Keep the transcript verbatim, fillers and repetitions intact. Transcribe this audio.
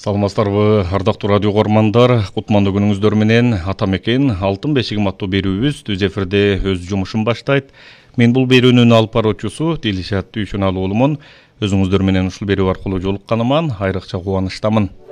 Саламатсыздарбы, ардактуу радио көрмандар, кутмандуу күнүңүздөр менен Атамекен Алтын бешигим аттуу берүүбүз түз эфирде өз жумушун баштайт. Мен бул берүүнүн алып баруучусу Дилишат Дүйшөналуулумун. Өзүңүздөр менен ушул берүү аркылуу жолукканыман айрыкча кубанычтамын.